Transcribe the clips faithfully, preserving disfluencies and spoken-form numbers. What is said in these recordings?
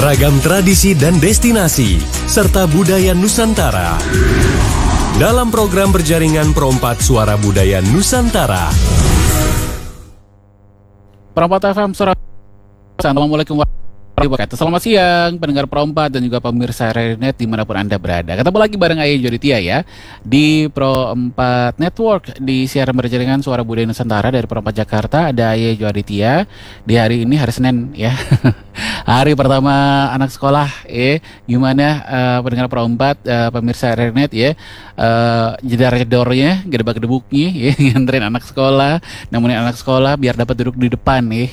Ragam tradisi dan destinasi, serta budaya Nusantara. Dalam program berjaringan Perompat Suara Budaya Nusantara. Perompat F M Surabaya. Assalamualaikum warahmatullahi wabarakatuh. Selamat siang pendengar Perompat dan juga pemirsa Renet dimanapun Anda berada. Ketemu lagi bareng Ayah Joditia ya di Perompat Network di siaran berjaringan Suara Budaya Nusantara dari Perompat Jakarta. Ada Ayah Joditia di hari ini hari Senin ya. Hari pertama anak sekolah ya. Gimana uh, pendengar Perompat, uh, pemirsa Renet ya, uh, jedar-jedornya, gedebak-gedebuknya ya, nganterin anak sekolah, nemenin anak sekolah biar dapat duduk di depan ya.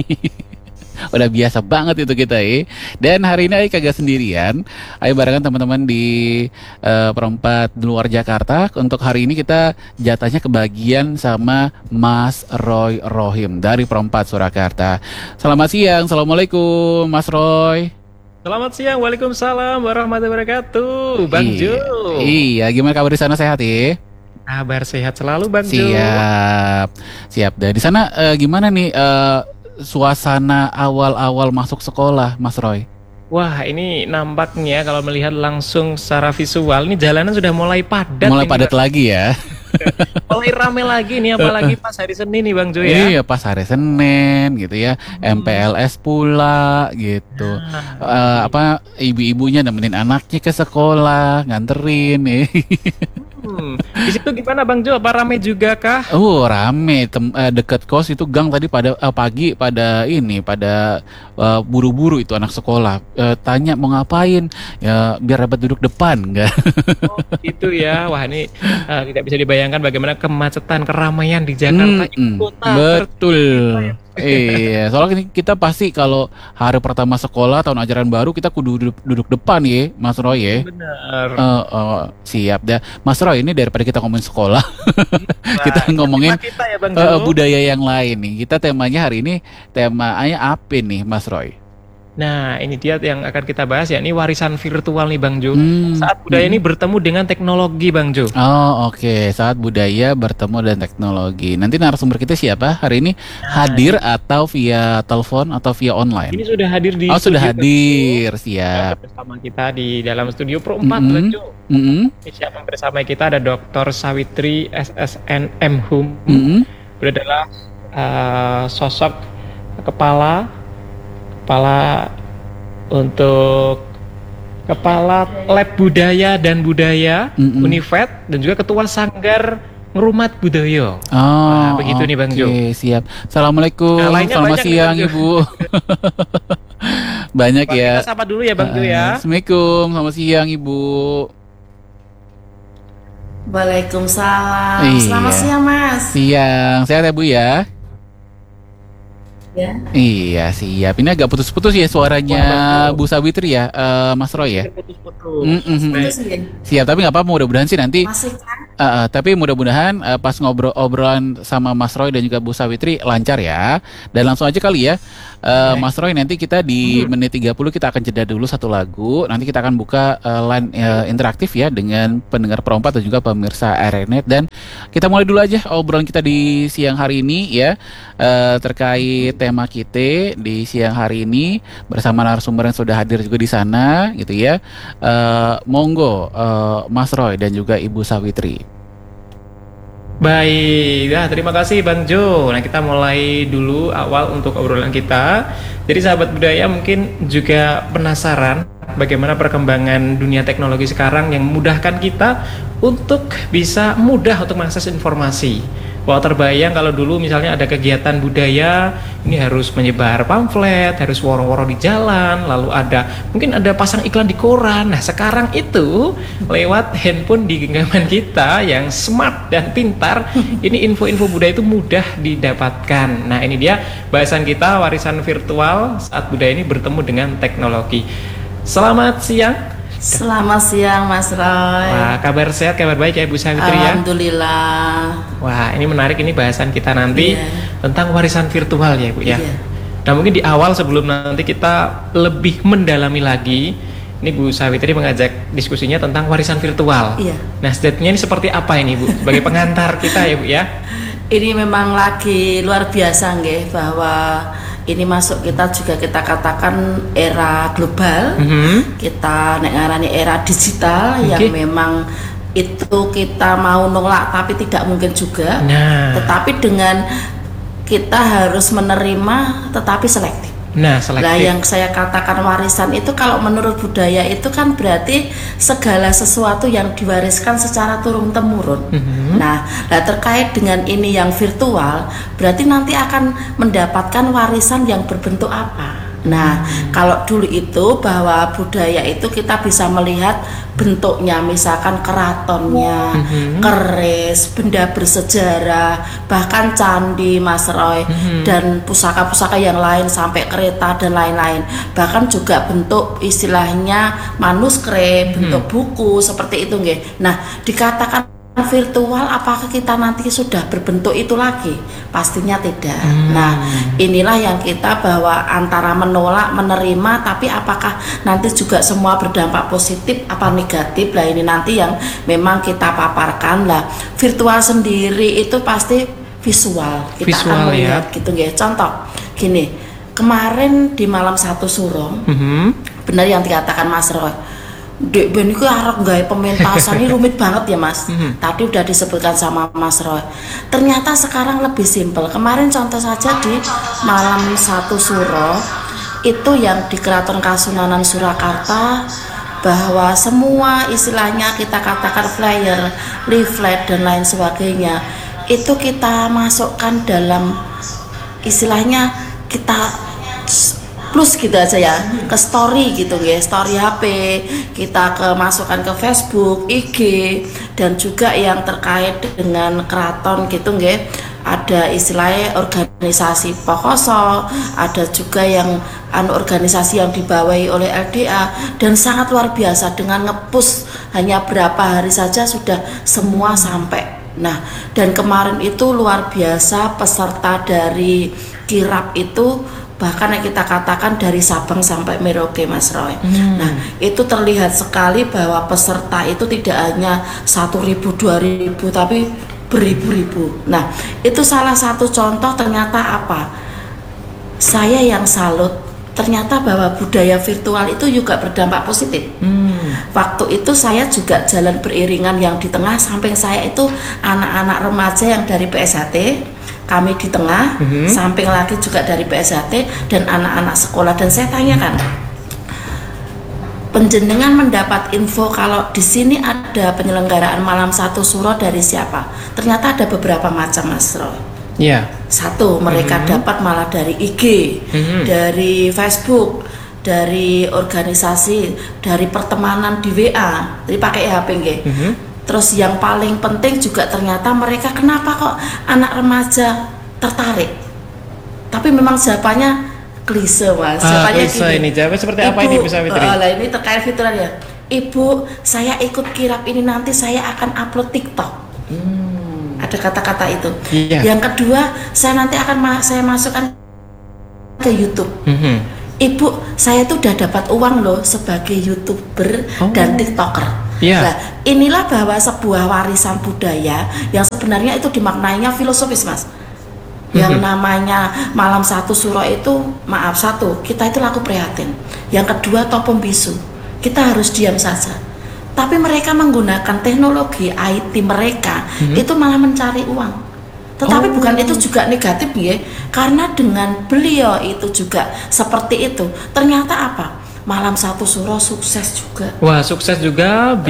Udah biasa banget itu kita ya. Dan hari ini Ayo kagak sendirian, Ayo barengan teman-teman di uh, Perompat di luar Jakarta. Untuk hari ini kita jatahnya kebagian sama Mas Roy Rohim dari Perompat Surakarta. Selamat siang, Assalamualaikum Mas Roy. Selamat siang, Waalaikumsalam warahmatullahi wabarakatuh, Bang iya, Jo. Iya, gimana kabar di sana, sehat ya? Kabar sehat selalu, Bang Jo. Siap, siap. Dan di sana uh, gimana nih uh, suasana awal-awal masuk sekolah, Mas Roy? Wah, ini nampaknya kalau melihat langsung secara visual, ini jalanan sudah mulai padat. Mulai ini, padat Bang. Lagi ya. Mulai rame lagi nih, apalagi pas hari Senin nih, Bang Jo ya. Iya, pas hari Senin gitu ya. Hmm. M P L S pula gitu. Nah, uh, apa ibu-ibunya nemenin anaknya ke sekolah, nganterin nih. Hmm. Di situ gimana Bang Jo? Apa rame juga kah? Oh, rame. Tem- uh, deket kos itu gang tadi pada uh, pagi pada ini pada uh, buru-buru itu anak sekolah. Uh, tanya mau ngapain? Ya biar dapat duduk depan, enggak? Oh, itu ya. Wah, ini uh, tidak bisa dibayangkan bagaimana kemacetan keramaian di Jakarta, hmm, kota. Betul. Iya, soalnya kita pasti kalau hari pertama sekolah tahun ajaran baru kita kudu duduk, duduk depan ya, Mas Roy ya. Benar. Uh, uh, siap dah, Mas Roy. Ini daripada kita ngomongin sekolah, nah, kita ngomongin kita ya, Bang uh, budaya yang lain nih. Kita temanya hari ini temanya apa nih, Mas Roy? Nah, ini dia yang akan kita bahas ya. Ini warisan virtual nih, Bang Jo. Hmm. Saat budaya hmm. ini bertemu dengan teknologi, Bang Jo. Oh, oke. Okay. Saat budaya bertemu dengan teknologi. Nanti narasumber kita siapa hari ini? Nah, hadir ini. Atau via telepon atau via online? Ini sudah hadir di Oh, sudah hadir. Siap. Bersama kita di dalam studio Perompat, mm-hmm. Bang Jo. Mm-hmm. Siapa bersama kita ada Doktor Sawitri S S N M Hum. Mm-hmm. Beliau adalah uh, sosok kepala Kepala untuk Kepala Lab Budaya dan Budaya mm-hmm. Univet dan juga Ketua Sanggar Ngerumat Budaya. Oh, nah, begitu okay, nih Bang Jo. Siap. Assalamualaikum. Nah, selamat siang nih, Ibu. Banyak Bang, ya. Kita sapa dulu ya Bang Jo uh, ya. Assalamualaikum. Selamat siang Ibu. Waalaikumsalam. Iya. Selamat siang Mas. Siang. Sehat ya Bu ya? Ya. Iya siap. Ini agak putus-putus ya suaranya Bu Sawitri ya, uh, Mas Roy ya. Putus-putus. Mm-hmm. Siap, tapi nggak apa-apa. Mudah-mudahan sih nanti. Masih kan? Uh, uh, tapi mudah-mudahan uh, pas ngobrol-obrolan sama Mas Roy dan juga Bu Sawitri lancar ya. Dan langsung aja kali ya, uh, Mas Roy, nanti kita di hmm. menit tiga puluh kita akan jeda dulu satu lagu. Nanti kita akan buka uh, line uh, interaktif ya dengan pendengar Perompat dan juga pemirsa Renet. Dan kita mulai dulu aja obrolan kita di siang hari ini ya, uh, terkait tema kita di siang hari ini bersama narasumber yang sudah hadir juga di sana gitu ya. Uh, monggo uh, Mas Roy dan juga Ibu Sawitri. Baik, ya, terima kasih Bang Jo. Nah, kita mulai dulu awal untuk obrolan kita. Jadi sahabat budaya mungkin juga penasaran bagaimana perkembangan dunia teknologi sekarang yang memudahkan kita untuk bisa mudah untuk mengakses informasi. Wah, terbayang kalau dulu misalnya ada kegiatan budaya, ini harus menyebar pamflet, harus woro-woro di jalan, lalu ada mungkin ada pasang iklan di koran. Nah, sekarang itu lewat handphone di genggaman kita yang smart dan pintar, ini info-info budaya itu mudah didapatkan. Nah, ini dia bahasan kita, warisan virtual saat budaya ini bertemu dengan teknologi. Selamat siang. Selamat siang Mas Roy. Wah, kabar sehat, kabar baik ya Bu Sawitri ya? Alhamdulillah. Wah, ini menarik, ini bahasan kita nanti yeah. tentang warisan virtual ya Bu ya. Yeah. Nah, mungkin di awal sebelum nanti kita lebih mendalami lagi, ini Bu Sawitri mengajak diskusinya tentang warisan virtual. Iya. Nah, statementnya ini seperti apa ini Bu? Sebagai pengantar kita ya Bu ya. Ini memang lagi luar biasa nggih, bahwa ini masuk kita juga kita katakan era global, Mhm. kita nek ngarani era digital Oke. yang memang itu kita mau nolak tapi tidak mungkin juga. Nah. Tetapi dengan kita harus menerima tetapi selektif. Nah, selektif. Nah, yang saya katakan warisan itu kalau menurut budaya itu kan berarti segala sesuatu yang diwariskan secara turun temurun. Mhm. Nah, nah terkait dengan ini yang virtual, berarti nanti akan mendapatkan warisan yang berbentuk apa? Nah, kalau dulu itu bahwa budaya itu kita bisa melihat bentuknya, misalkan keratonnya, Mhm. keris, benda bersejarah, bahkan candi, Mas Roy, Mhm. dan pusaka-pusaka yang lain sampai kereta dan lain-lain. Bahkan juga bentuk istilahnya manuskrip, bentuk buku seperti itu nggih. Nah, dikatakan virtual apakah kita nanti sudah berbentuk itu lagi? Pastinya tidak. Hmm. Nah, inilah yang kita bahwa antara menolak, menerima, tapi apakah nanti juga semua berdampak positif apa negatif? Lah ini nanti yang memang kita paparkan lah. Virtual sendiri itu pasti visual. Kita Visual, akan melihat ya. gitu nggih. Contoh gini, kemarin di malam satu suro, Mhm. benar yang dikatakan Mas Roy. Dek Ben itu arep gawe pementasan ini rumit banget ya Mas. Mhm. Tadi udah disebutkan sama Mas Roy. Ternyata sekarang lebih simpel. Kemarin contoh saja di malam satu suro itu yang di Keraton Kasunanan Surakarta, bahwa semua istilahnya kita katakan flyer, leaflet dan lain sebagainya itu kita masukkan dalam istilahnya kita plus gitu aja ya, ke story gitu ya, story H P, kita ke masukkan ke Facebook, I G, dan juga yang terkait dengan keraton gitu nggih. Ada istilahnya organisasi Pokoso, ada juga yang anu organisasi yang dibawahi oleh L D A, dan sangat luar biasa dengan ngepush hanya berapa hari saja sudah semua sampai. Nah, dan kemarin itu luar biasa peserta dari kirap itu bahkan yang kita katakan dari Sabang sampai Merauke, Mas Roy. Hmm. Nah, itu terlihat sekali bahwa peserta itu tidak hanya satu ribu, dua ribu, tapi beribu-ribu. Nah, itu salah satu contoh ternyata apa? Saya yang salut, ternyata bahwa budaya virtual itu juga berdampak positif. Hmm. Waktu itu saya juga jalan beriringan yang di tengah, samping saya itu anak-anak remaja yang dari P S H T, kami di tengah, Mhm. samping lagi juga dari P S H T dan anak-anak sekolah, dan saya tanyakan, penjenengan mendapat info kalau di sini ada penyelenggaraan malam satu suro dari siapa? Ternyata ada beberapa macam, Mas Roy. Iya. Satu, mereka dapat malah dari I G, Mhm. dari Facebook, dari organisasi, dari pertemanan di W A, jadi pakai H P nggih. Mhm. Terus yang paling penting juga ternyata mereka kenapa kok anak remaja tertarik? Tapi memang jawabannya klise, Mas. Ah, Jawabannya klise gini, ini. Jawabannya seperti apa ini, Bu Sawitri? eh, lah ini terkait virtual ya. Ibu, saya ikut kirap ini nanti saya akan upload TikTok. Ada kata-kata itu. Iya. Yang kedua, saya nanti akan ma- saya masukkan ke YouTube. Mhm. Ibu, saya tuh udah dapat uang loh sebagai YouTuber Oh. dan TikToker. Iya. Nah, inilah bahwa sebuah warisan budaya yang sebenarnya itu dimaknainya filosofis, Mas. Yang Mhm. namanya malam satu suro itu, maaf, satu, kita itu laku prihatin. Yang kedua, topo bisu. Kita harus diam saja. Tapi mereka menggunakan teknologi I T mereka itu malah mencari uang. Tetapi Oh. bukan itu juga negatif ya, karena dengan beliau itu juga seperti itu. Ternyata apa? Malam satu suro sukses juga. Wah, sukses juga.